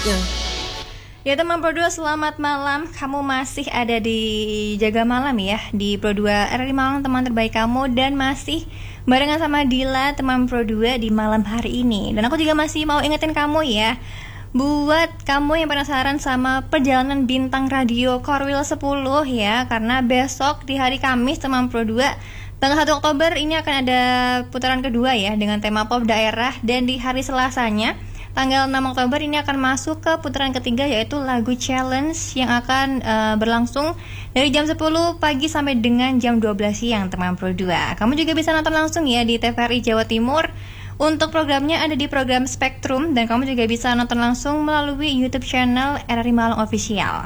Ya teman Pro 2, selamat malam. Kamu masih ada di Jaga Malam ya, di Pro 2 RRI Malang, teman terbaik kamu. Dan masih barengan sama Dila, teman Pro 2 di malam hari ini. Dan aku juga masih mau ingetin kamu ya, buat kamu yang penasaran sama perjalanan bintang radio Korwil 10 ya, karena besok di hari Kamis teman Pro 2 tanggal 1 Oktober ini akan ada putaran kedua ya, dengan tema pop daerah. Dan di hari Selasanya tanggal 6 Oktober ini akan masuk ke putaran ketiga, yaitu lagu challenge yang akan berlangsung dari jam 10 pagi sampai dengan jam 12 siang teman Pro 2. Kamu juga bisa nonton langsung ya di TVRI Jawa Timur. Untuk programnya ada di program Spektrum, dan kamu juga bisa nonton langsung melalui YouTube channel RRI Malang Official.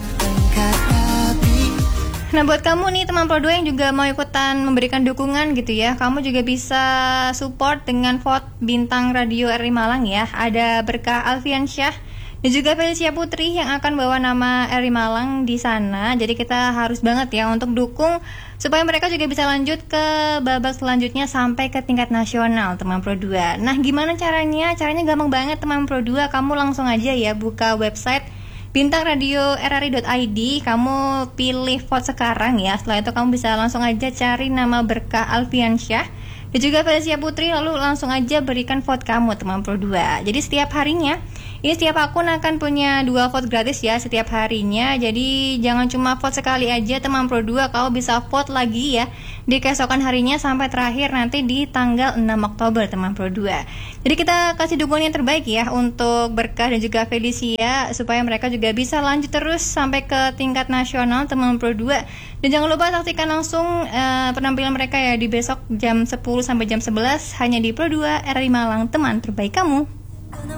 Nah, buat kamu nih teman Pro 2 yang juga mau ikutan memberikan dukungan gitu ya, kamu juga bisa support dengan vote bintang radio RRI Malang ya. Ada Berkah Alfiansyah dan juga Felicia Putri yang akan bawa nama RRI Malang di sana. Jadi kita harus banget ya untuk dukung supaya mereka juga bisa lanjut ke babak selanjutnya sampai ke tingkat nasional teman Pro 2. Nah, gimana caranya? Caranya gampang banget teman Pro 2. Kamu langsung aja ya buka website Bintang Radio RRI.id, kamu pilih vote sekarang ya. Setelah itu kamu bisa langsung aja cari nama Berkah Alfiansyah dan juga Felicia Putri, lalu langsung aja berikan vote kamu teman Pro 2. Jadi setiap harinya, ini setiap akun akan punya 2 vote gratis ya setiap harinya. Jadi jangan cuma vote sekali aja teman Pro 2, kamu bisa vote lagi ya di keesokan harinya sampai terakhir nanti di tanggal 6 Oktober teman Pro 2. Jadi kita kasih dukungan yang terbaik ya untuk Berkah dan juga Felicia supaya mereka juga bisa lanjut terus sampai ke tingkat nasional teman Pro 2. Dan jangan lupa saksikan langsung penampilan mereka ya di besok jam 10 sampai jam 11 hanya di Pro 2 RRI Malang, teman terbaik kamu.